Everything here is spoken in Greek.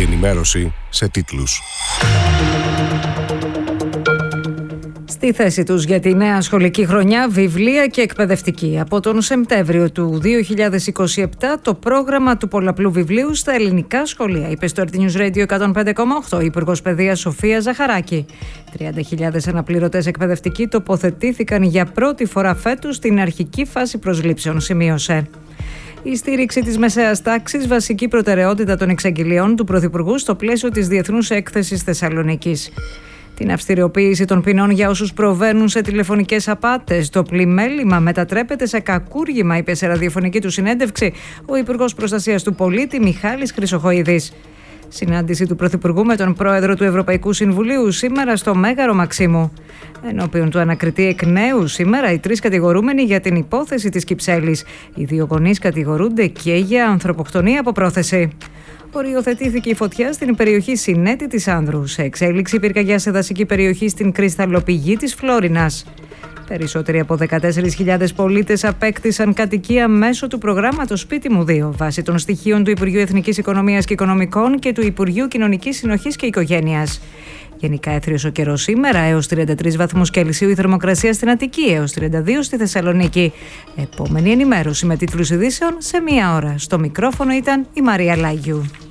ενημέρωση σε τίτλους. Στη θέση τους για τη νέα σχολική χρονιά, βιβλία και εκπαιδευτική. Από τον Σεπτέμβριο του 2027 το πρόγραμμα του πολλαπλού βιβλίου στα ελληνικά σχολεία, είπε στο RT News Radio 105,8 η Υπουργός Παιδείας Σοφία Ζαχαράκη. 30.000 αναπληρωτές εκπαιδευτικοί τοποθετήθηκαν για πρώτη φορά φέτος στην αρχική φάση προσλήψεων, σημείωσε. Η στήριξη της μεσαίας τάξης, βασική προτεραιότητα των εξαγγελιών του Πρωθυπουργού στο πλαίσιο της Διεθνούς Έκθεσης Θεσσαλονίκης. Την αυστηριοποίηση των ποινών για όσους προβαίνουν σε τηλεφωνικές απάτες. Το πλημέλημα μετατρέπεται σε κακούργημα, είπε σε ραδιοφωνική του συνέντευξη ο Υπουργός Προστασίας του Πολίτη Μιχάλης Χρυσοχοΐδης. Συνάντηση του Πρωθυπουργού με τον Πρόεδρο του Ευρωπαϊκού Συμβουλίου σήμερα στο Μέγαρο Μαξίμου. Ενώπιον του ανακριτή εκ νέου σήμερα οι τρεις κατηγορούμενοι για την υπόθεση της Κυψέλης. Οι δύο γονείς κατηγορούνται και για ανθρωποκτονία από πρόθεση. Οριοθετήθηκε η φωτιά στην περιοχή Συνέτη της Άνδρου. Σε εξέλιξη πυρκαγιά σε δασική περιοχή στην κρυσταλλοπηγή της Φλόρινας. Περισσότεροι από 14.000 πολίτες απέκτησαν κατοικία μέσω του προγράμματος Σπίτι μου 2, βάσει των στοιχείων του Υπουργείου Εθνικής Οικονομίας και Οικονομικών και του Υπουργείου Κοινωνικής Συνοχής και Οικογένειας. Γενικά έθριος ο καιρός σήμερα, έως 33 βαθμούς Κελσίου η θερμοκρασία στην Αττική, έως 32 στη Θεσσαλονίκη. Επόμενη ενημέρωση με τίτλους ειδήσεων σε 1 ώρα. Στο μικρόφωνο ήταν η Μαρία Λάγιου.